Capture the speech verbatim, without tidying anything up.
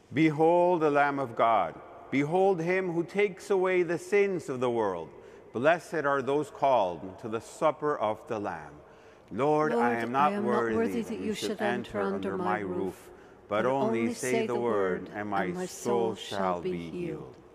Behold the Lamb of God. Behold him who takes away the sins of the world. Blessed are those called to the supper of the Lamb. Lord, Lord, I am not, I am worthy, not worthy that you should enter under my roof, but only say the word, and my soul shall be healed.